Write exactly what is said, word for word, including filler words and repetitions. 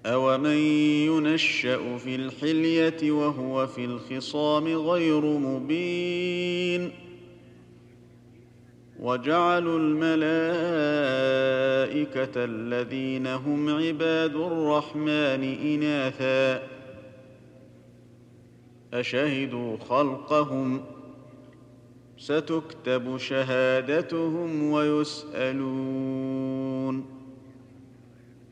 أومن ينشأ في الحلية وهو في الخصام غير مبين وجعلوا الملائكة الذين هم عباد الرحمن إناثا أشهدوا خلقهم ستكتب شهادتهم ويسألون